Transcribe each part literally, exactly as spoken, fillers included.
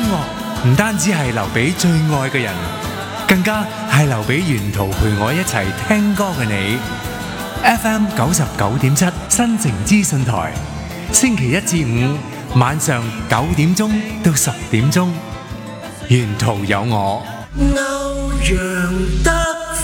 樂唔單止係留俾最愛嘅人，更加係留俾沿途陪我一齊聽歌嘅你。F M 九十九點七新城資訊台，星期一至五晚上九點鐘到十點鐘，沿途有我。歐陽德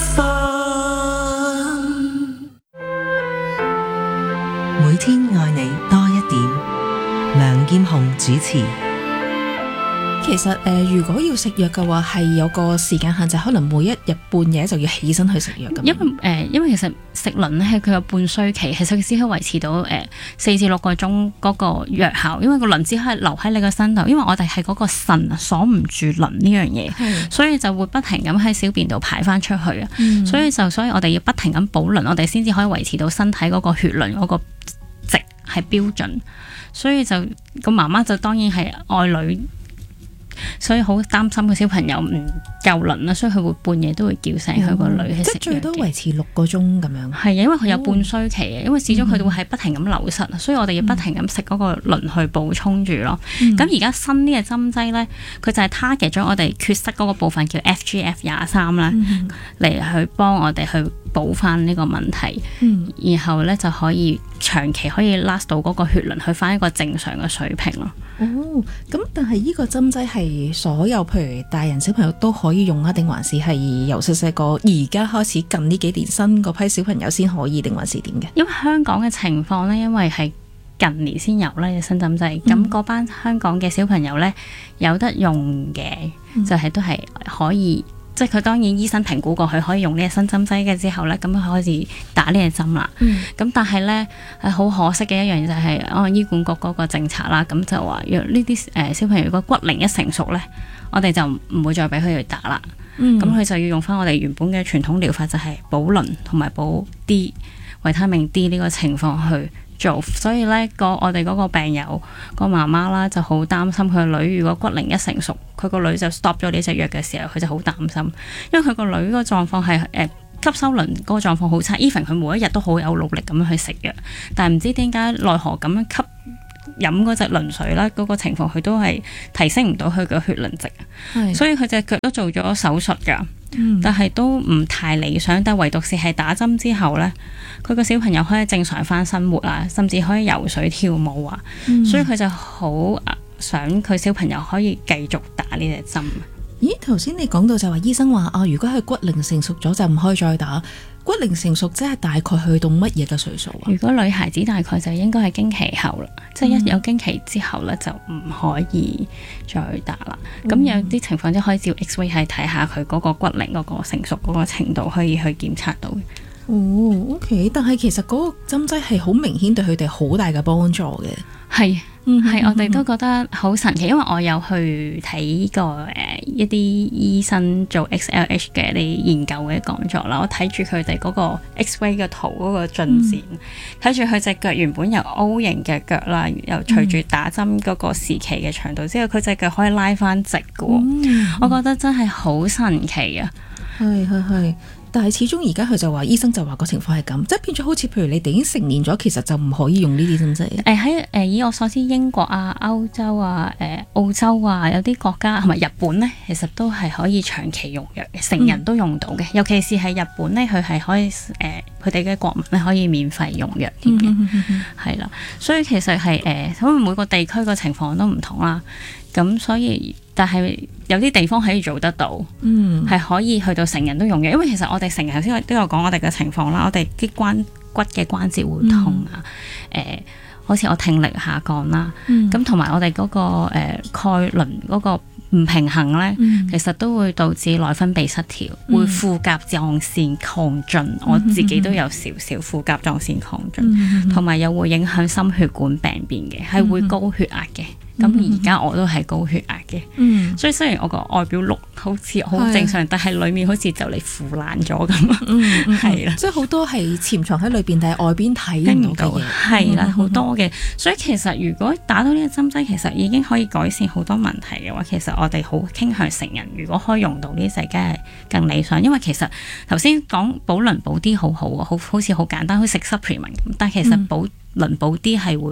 每天愛你多一點，梁劍虹主持。 其實誒、呃，如果要食藥嘅話，係有個時間限制，可能每一日半夜就要起身去食藥咁。 因為誒、呃，因為其實食輪咧係佢有半衰期，其實佢只可以維持到誒四至六個鐘嗰個藥效，因為個輪只可以留喺你個身度，因為我哋係嗰個腎鎖唔住輪呢樣嘢， 係所以就會不停咁喺小便度排翻出去啊。 嗯、所以所以就所以我哋要不停咁補輪，我哋先至可以維持到身體嗰個血輪嗰個值係標準。所以就個媽媽就當然係愛女。所以好擔心個小朋友唔夠輪啦，所以佢會半夜都會叫醒佢個女去食藥嘅。 即係最多維持六個鐘咁樣。 係啊，因為佢有半衰期嘅，因為始終佢哋會係不停咁流失，嗯、所以我哋要不停咁食嗰個輪去補充住咯。咁而家新呢個針劑咧，佢就係 target 咗我哋缺失嗰個部分叫 F G F 廿三啦，嚟、嗯、去幫我哋去補翻呢個問題，嗯、然後咧就可以長期可以 last 到嗰個血輪去翻一個正常嘅水平咯。 哦，咁但係呢個針劑係所有譬如大人小朋友都可以用啊，定還是係由細細個而家開始近呢幾年新嗰批小朋友先可以，定還是點嘅？ 因為香港嘅情況呢，因為係近年先有咧新針劑，咁嗰、嗯、班香港嘅小朋友呢，有得用嘅，嗯、就係都係可以。即係佢當然醫生評估過佢可以用呢個新針劑嘅之後咧，咁佢開始打呢個針啦。咁、嗯、但係咧係好可惜嘅一樣嘢就係、是，哦醫管局嗰個政策啦，咁就話若呢啲誒小朋友如果骨齡一成熟咧，我哋就唔會再俾佢哋打啦。咁佢、嗯、就要用翻我哋原本嘅傳統療法，就係補磷同埋補 D 維他命 D 呢個情況去做。所以咧個我哋嗰個病友、個媽媽啦就好擔心佢個女如果骨齡一成熟。佢個女就 stop 咗呢隻藥嘅時候，佢就好擔心，因為佢個女個狀況係誒、呃、吸收輪嗰個狀況好差 ，even 佢每一日都好有努力咁樣去食藥，但係唔知點解奈何咁樣吸飲嗰隻輪水啦，嗰、那個情況佢都係提升唔到佢嘅血輪值，是所以佢隻腳都做咗手術㗎，嗯、但係都唔太理想。但係唯獨是係打針之後呢，佢個小朋友可以正常返生活啊，甚至可以游水跳舞啊，嗯、所以佢就好想佢小朋友可以繼續打呢隻針。 咦，頭先你講到就話醫生話啊，如果佢骨齡成熟咗就唔可以再打。骨齡成熟即係大概去到乜嘢嘅歲數啊？ 如果女孩子大概就應該係經期後啦，嗯、即係一有經期之後咧就唔可以再打啦。咁、嗯、有啲情況即可以照 X-ray 係睇下佢嗰個骨齡嗰個成熟嗰個程度，可以去檢測到嘅。 哦，OK，但係其實嗰個針劑係好明顯對佢哋好大嘅幫助嘅。 係，嗯，係，我哋都覺得好神奇，因為我有去睇過誒、呃、一啲醫生做 X L H 嘅啲研究嘅講座啦，我睇住佢哋嗰個 X-ray 嘅圖嗰個進展，睇住佢隻腳原本由 O 型嘅腳啦，又隨住打針嗰個時期嘅長度之後，佢隻腳可以拉翻直嘅，嗯、我覺得真係好神奇啊！ 係係係。但係始終而家佢就話醫生就話個情況係咁，即係變咗好似譬如你哋已經成年咗，其實就唔可以用呢啲針劑。 誒喺誒以我所知，英國啊、歐洲啊、誒、呃、澳洲啊，有啲國家同埋日本咧，其實都係可以長期用藥嘅，成人都用到嘅。嗯、尤其是係日本咧，佢係可以誒，佢哋嘅國民咧可以免費用藥添嘅，係啦、嗯嗯嗯嗯。所以其實係誒，可能每個地區個情況都唔同啦。咁所以，但係有啲地方可以做得到，嗯，係可以去到成人都用嘅。因為其實我哋成日頭先都有講我哋嘅情況啦，我哋啲關骨嘅關節會痛啊，誒、嗯呃，好似我聽力下降啦，咁同埋我哋嗰、那個誒鈣磷嗰個唔平衡咧，嗯、其實都會導致內分泌失調，嗯、會副甲狀腺亢進。嗯、我自己都有少少副甲狀腺亢進，同埋、嗯、又會影響心血管病變嘅，係會高血壓嘅。咁而家我都係高血壓嘅，嗯、所以雖然我個外表碌好似好正常，是但係裡面好似就嚟腐爛咗咁啊，係啦， 即係好多係潛藏喺裏邊，但係外邊睇唔到嘅嘢， 係啦，好多嘅。所以其實如果打到呢個針劑，其實已經可以改善好多問題嘅話，其實我哋好傾向成人如果可以用到呢隻，梗係更理想。因為其實頭先講補磷補 D 好好啊，好好似好簡單，好似食 supplement 咁，但係其實補磷補 D 係會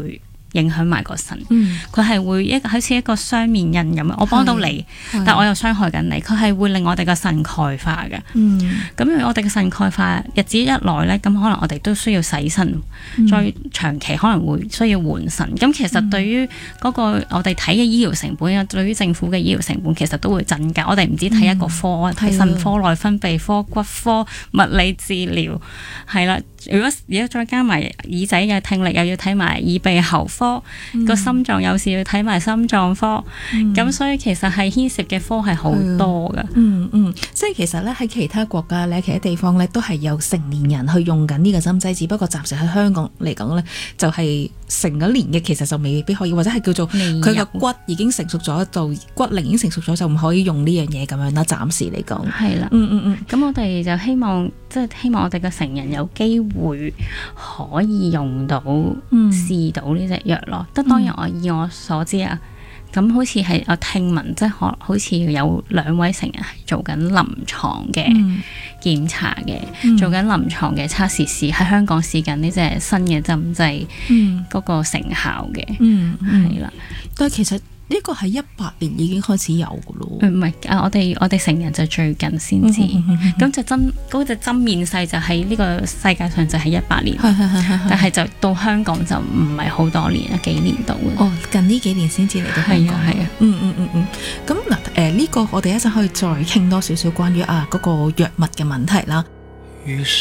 影響埋個腎。 嗯， 佢係會一個好似一個雙面人咁樣，我幫到你， 係但我又傷害緊你。佢係會令我哋個腎鈣化嘅。 嗯， 咁如果我哋嘅腎鈣化日子一耐咧，咁可能我哋都需要洗腎， 嗯再長期可能會需要換腎。咁其實對於嗰個我哋睇嘅醫療成本，對於政府嘅醫療成本，其實都會增加。我哋唔止睇一個科，睇腎科、內分泌科、骨科、物理治療，係啦。如果如果再加埋耳仔嘅聽力，又要睇埋耳鼻喉科，個、嗯、心臟有時要睇埋心臟科，咁、嗯、所以其實係牽涉嘅科係好多㗎。 嗯嗯，即係其實咧喺其他國家咧，其他地方咧都係有成年人去用緊呢個針劑，只不過暫時喺香港嚟講咧，就係、是、成咗年嘅其實就未必可以，或者係叫做佢個骨已經成熟咗，就骨齡已經成熟咗，就唔可以用呢樣嘢咁樣啦。暫時嚟講， 係啦， 嗯嗯嗯， 咁我哋就希望即係希望我哋嘅成人有機會可以用到、嗯、試到呢隻藥咯。得當然我以我所知啊，咁好似係我聽聞，即係可好似有兩位成人係做緊臨床嘅檢查嘅，嗯、做緊臨床嘅測試試喺香港試緊呢隻新嘅針劑嗰個成效嘅， 嗯係啦。 但係其實呢個係一八年已經開始有噶咯， 唔係啊！我哋我哋成人就最近先至，咁就針嗰隻針面世就喺呢個世界上就係一八年，但係就到香港就唔係好多年啊，幾年到嘅。 哦，近呢幾年先至嚟到香港， 係啊係啊， 嗯嗯嗯嗯。咁嗱誒呢個我哋一陣可以再傾多少少關於啊嗰個藥物嘅問題啦。